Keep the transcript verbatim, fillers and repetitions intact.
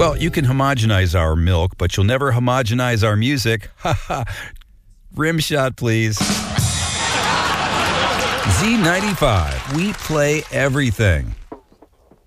Well, you can homogenize our milk, but you'll never homogenize our music. Ha ha. Rim shot, please. Z ninety-five. We play everything.